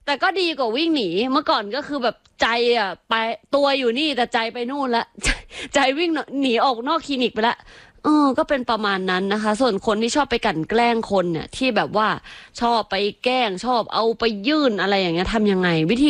แต่ก็ดีกว่าวิ่งหนีเมื่อก่อนก็คือแบบใจอ่ะไปตัวอยู่นี่แต่ใจไปนู่นละใจวิ่งหนีออกนอกคลินิกไปละก็เป็นประมาณนั้นนะคะส่วนคนที่ชอบไปกลั่นแกล้งคนเนี่ยที่แบบว่าชอบไปแกล้งชอบเอาไปยื่นอะไรอย่างเงี้ยทำยังไงวิธี